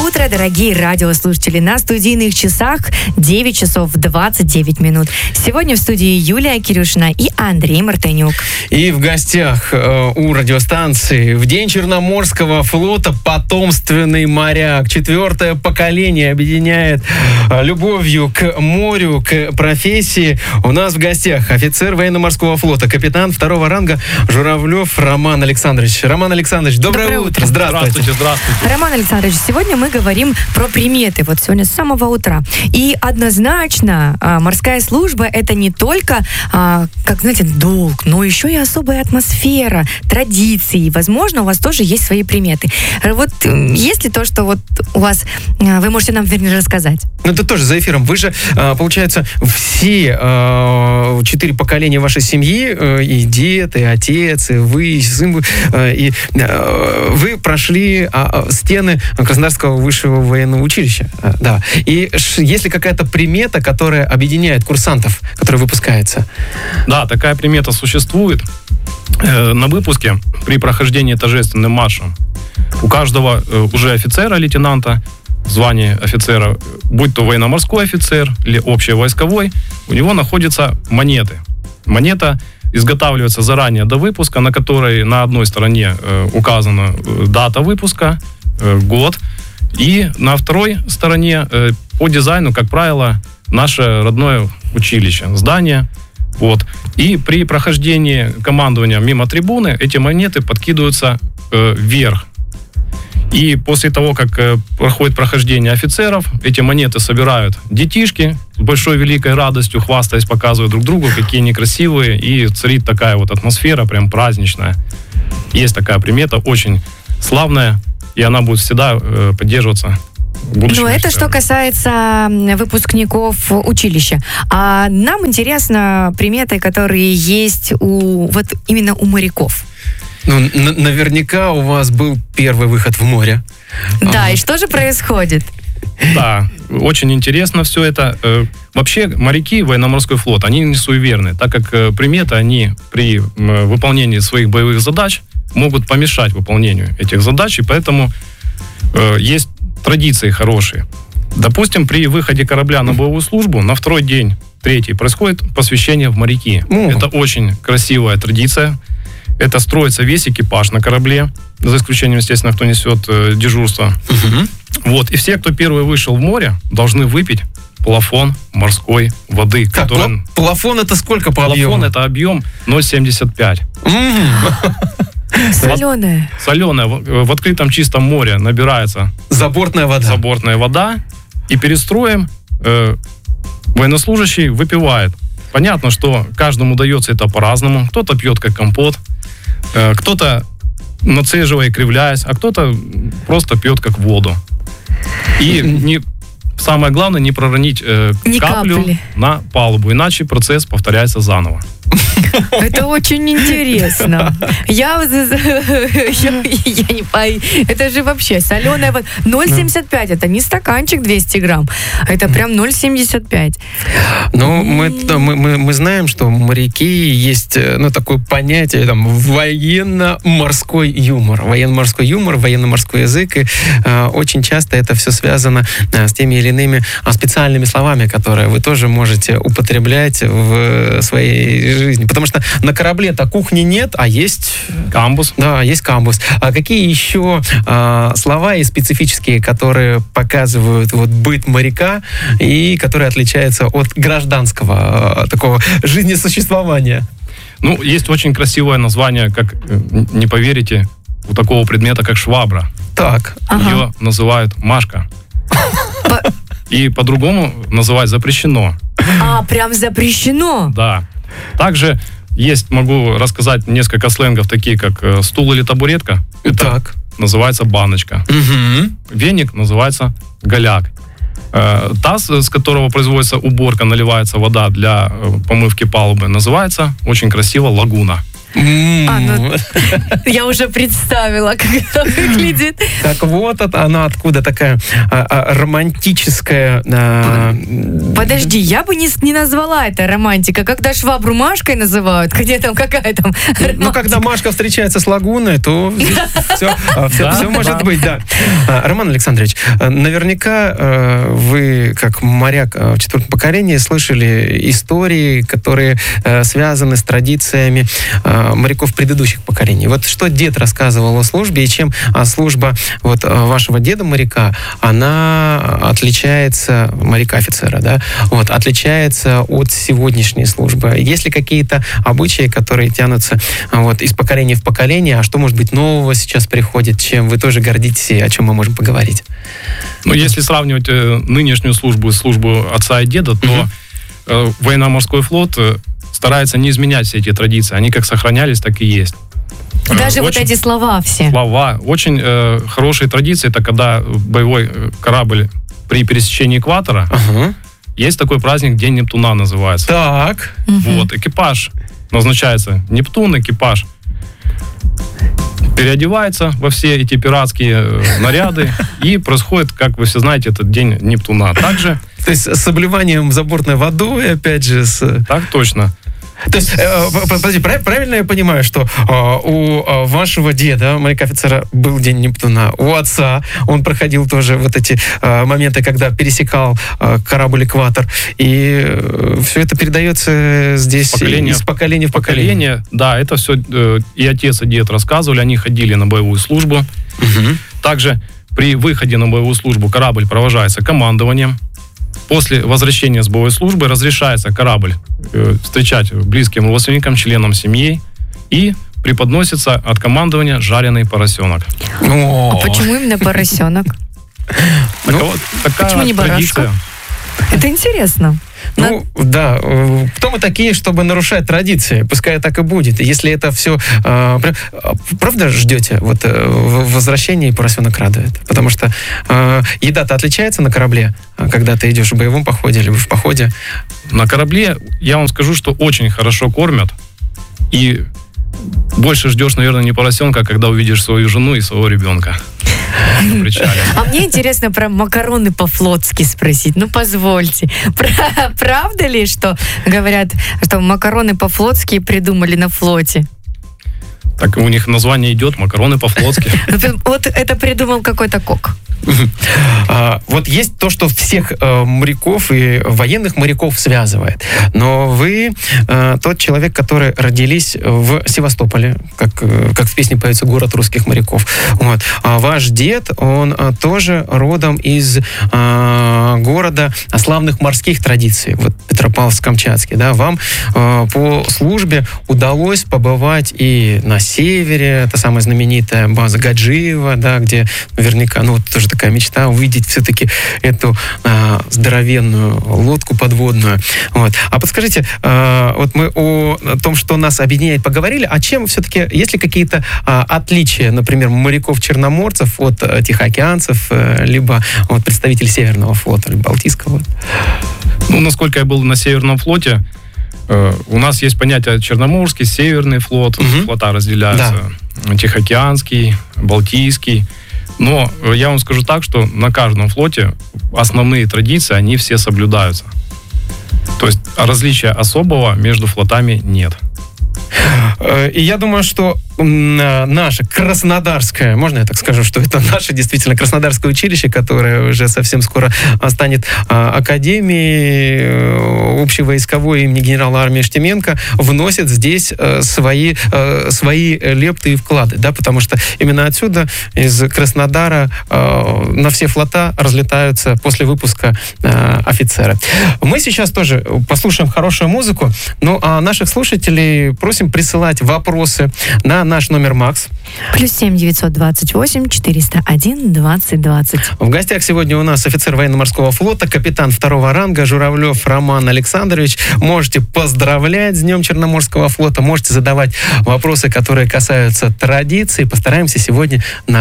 утро, дорогие радиослушатели. На студийных часах 9 часов 29 минут. Сегодня в студии Юлия Кирюшина и Андрей Мартынюк. И в гостях у радиостанции в День Черноморского флота потомственный моряк. 4-е поколение объединяет любовью к морю, к профессии. У нас в гостях офицер военно-морского флота, капитан 2-го ранга Журавлев Роман Александрович. Роман Александрович, доброе утро. Здравствуйте. Роман Александрович, сегодня мы говорим про приметы. Вот сегодня с самого утра. И однозначно морская служба — это не только, как, знаете, долг, но еще и особая атмосфера, традиции. Возможно, у вас тоже есть свои приметы. Вот есть ли то, что вот у вас, вы можете нам, вернее, рассказать? Ну, это тоже за эфиром. Вы же, получается, все 4 поколения вашей семьи, и дед, и отец, и вы, и сын, и вы прошли стены Краснодарского высшего военного училища. Да. И есть ли какая-то примета, которая объединяет курсантов, которые выпускаются? Да, такая примета существует. На выпуске при прохождении торжественным маршем у каждого уже офицера, лейтенанта, звание офицера, будь то военно-морской офицер или общевойсковой, у него находятся монеты. Монета изготавливается заранее до выпуска, на которой на одной стороне указана дата выпуска, год, и на второй стороне по дизайну, как правило, наше родное училище, здание. Вот. И при прохождении командования мимо трибуны эти монеты подкидываются вверх. И после того, как проходит прохождение офицеров, эти монеты собирают детишки с большой великой радостью, хвастаясь, показывая друг другу, какие они красивые, и царит такая вот атмосфера прям праздничная. Есть такая примета, очень славная, и она будет всегда поддерживаться. Ну, это что касается выпускников училища. А нам интересно приметы, которые есть вот именно у моряков. Ну, наверняка у вас был первый выход в море. Да, и что же происходит? Да, очень интересно все это. Вообще, моряки, военно-морской флот, они не суеверны, так как приметы, они при выполнении своих боевых задач могут помешать выполнению этих задач, и поэтому есть традиции хорошие. Допустим, при выходе корабля на боевую службу на второй день, третий, происходит посвящение в моряки. Это очень красивая традиция. Это строится весь экипаж на корабле, за исключением, естественно, кто несет дежурство. Вот. И все, кто первый вышел в море, должны выпить плафон морской воды. Так, плафон это сколько по объему? Плафон это объем 0,75. Соленая. Соленая. В открытом чистом море набирается забортная вода. И перед строем военнослужащий выпивает. Понятно, что каждому дается это по-разному. Кто-то пьет как компот, кто-то нацеживая, кривляясь, а кто-то просто пьет как воду. И самое главное, не проронить каплю на палубу, иначе процесс повторяется заново. Это очень интересно. Я не пою. Это же вообще соленая вода. 0,75. Это не стаканчик 200 грамм. Это прям 0,75. Ну, мы знаем, что моряки есть, такое понятие, там, военно-морской юмор. Военно-морской юмор, военно-морской язык. И очень часто это все связано с теми или иными специальными словами, которые вы тоже можете употреблять в своей жизни. Потому что на корабле-то кухни нет, а есть... Камбус. Да, есть камбус. А какие еще слова и специфические, которые показывают вот быт моряка и которые отличаются от гражданского такого жизнесуществования? Ну, есть очень красивое название, как, не поверите, у такого предмета, как швабра. Так. Ее называют Машка. И по-другому называть запрещено. Прям запрещено? Да. Также есть, могу рассказать несколько сленгов, такие как стул или табуретка. Это называется баночка. Веник называется голяк. Таз, с которого производится уборка, наливается вода для помывки палубы, называется очень красиво лагуна. Я уже представила, как это выглядит. Так вот она откуда такая романтическая... Подожди, я бы не назвала это романтика. Когда швабру Машкой называют, где там какая там романтика? Ну, когда Машка встречается с Лагуной, то все может быть, да. Роман Александрович, наверняка вы, как моряк в 4-м поколении, слышали истории, которые связаны с традициями моряков предыдущих поколений. Вот что дед рассказывал о службе, и чем служба вот вашего деда-моряка, она отличается, моряка-офицера, да, вот, отличается от сегодняшней службы. Есть ли какие-то обычаи, которые тянутся вот, из поколения в поколение, а что, может быть, нового сейчас приходит, чем вы тоже гордитесь и о чем мы можем поговорить? Ну, если сравнивать нынешнюю службу с службой отца и деда, то военно-морской флот старается не изменять все эти традиции. Они как сохранялись, так и есть. Даже вот эти слова все. Слова. Очень хорошие традиции, это когда боевой корабль при пересечении экватора, есть такой праздник, День Нептуна называется. Так. Вот, экипаж назначается, Нептун, экипаж переодевается во все эти пиратские наряды, и происходит, как вы все знаете, этот День Нептуна. Также... То есть с обливанием забортной водой, опять же, Так точно. То есть, подожди, правильно я понимаю, что у вашего деда, моряка-офицера, был День Нептуна, у отца он проходил тоже вот эти моменты, когда пересекал корабль экватор, и все это передается здесь из поколения в поколение? Да, это все и отец, и дед рассказывали, они ходили на боевую службу. Также при выходе на боевую службу корабль провожается командованием. После возвращения с боевой службы разрешается корабль встречать близким родственникам, членам семьи, и преподносится от командования жареный поросенок. А почему именно поросенок? Почему не барашка? Это интересно. Ну, да. Кто мы такие, чтобы нарушать традиции? Пускай так и будет. Если это все... правда ждете вот возвращения, и поросенок радует? Потому что еда-то отличается на корабле, когда ты идешь в боевом походе, либо в походе. На корабле, я вам скажу, что очень хорошо кормят. И больше ждешь, наверное, не поросенка, а когда увидишь свою жену и своего ребенка. А мне интересно про макароны по-флотски спросить. Ну, позвольте. Правда ли, что говорят, что макароны по-флотски придумали на флоте? Так у них название идет, макароны по-флотски. Вот это придумал какой-то кок. Вот есть то, что всех моряков и военных моряков связывает. Но вы тот человек, который родились в Севастополе, как в песне поется «Город русских моряков». Вот. А ваш дед, он тоже родом из города славных морских традиций, вот Петропавловск-Камчатский. Да? Вам по службе удалось побывать и на севере, это самая знаменитая база Гаджиева, да, где наверняка, ну, вот тоже такая мечта увидеть все-таки эту здоровенную лодку подводную. Вот. А подскажите, вот мы о том, что нас объединяет, поговорили, а чем все-таки, есть ли какие-то отличия, например, моряков-черноморцев от тихоокеанцев, либо от представителей Северного флота, или Балтийского? Ну, насколько я был на Северном флоте, у нас есть понятие Черноморский, Северный флот, флота разделяются, да. Тихоокеанский, Балтийский. Но я вам скажу так, что на каждом флоте основные традиции, они все соблюдаются. То есть различия особого между флотами нет. И я думаю, что наше краснодарское, можно я так скажу, что это наше действительно краснодарское училище, которое уже совсем скоро станет академией общевойсковой имени генерала армии Штеменко, вносит здесь свои лепты и вклады, да, потому что именно отсюда, из Краснодара, на все флота разлетаются после выпуска офицеры. Мы сейчас тоже послушаем хорошую музыку, ну а наших слушателей просим присылать вопросы на наш номер МАКС. +7 928 401 20 20. В гостях сегодня у нас офицер военно-морского флота, капитан 2-го ранга Журавлев Роман Александрович. Можете поздравлять с Днем Черноморского флота, можете задавать вопросы, которые касаются традиций. Постараемся сегодня на